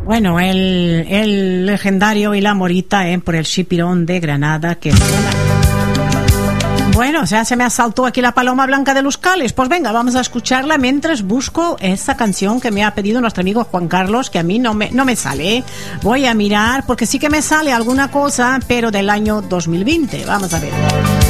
Bueno, el legendario y la morita por el Chipirón de Granada que suena. Bueno, o sea, se me asaltó aquí la paloma blanca de los Cales. Pues venga, vamos a escucharla mientras busco esta canción que me ha pedido nuestro amigo Juan Carlos, que a mí no me sale. Voy a mirar, porque sí que me sale alguna cosa, pero del año 2020. Vamos a ver.